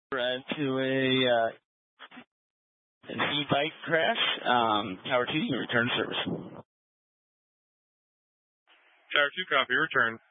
to an e-bike crash. Tower 2, you can return service. Tower 2, copy, return.